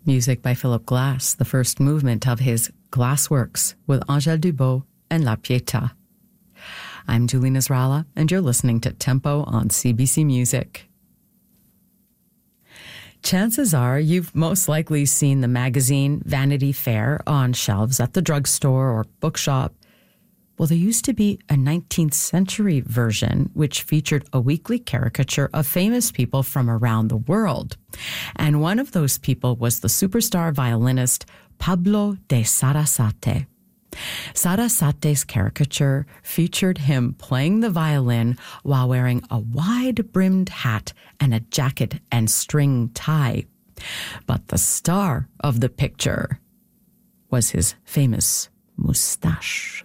Music by Philip Glass, the first movement of his Glassworks with Angèle Dubot and La Pietà. I'm Julie Nasrallah, and you're listening to Tempo on CBC Music. Chances are you've most likely seen the magazine Vanity Fair on shelves at the drugstore or bookshop. Well, there used to be a 19th century version which featured a weekly caricature of famous people from around the world. And one of those people was the superstar violinist Pablo de Sarasate. Sarasate's caricature featured him playing the violin while wearing a wide-brimmed hat and a jacket and string tie. But the star of the picture was his famous mustache.